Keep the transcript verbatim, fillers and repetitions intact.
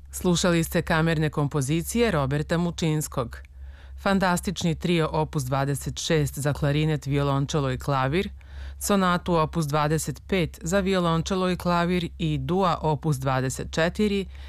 Slušali ste kamerne kompozicije Roberta Mučinskog, fantastični trio opus dvadeset šest za klarinet, violončelo i klavir, sonatu opus dvadeset pet za violončelo i klavir i dua opus dvadeset četiri